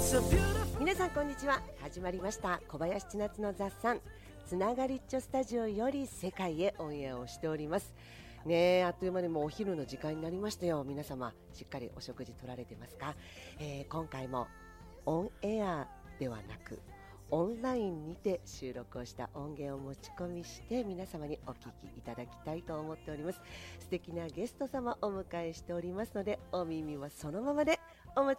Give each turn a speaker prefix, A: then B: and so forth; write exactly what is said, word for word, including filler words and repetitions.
A: 皆さんこんにちは。始まりました小林千夏の雑談つながりっちょスタジオより世界へオンエアをしておりますね。えあっという間にもうお昼の時間になりましたよ。皆様しっかりお食事取られてますか？えー、今回もオンエアではなくオンラインにて収録をした音源を持ち込みして皆様にお聞きいただきたいと思っております。素敵なゲスト様をお迎えしておりますのでお耳はそのままでお待ち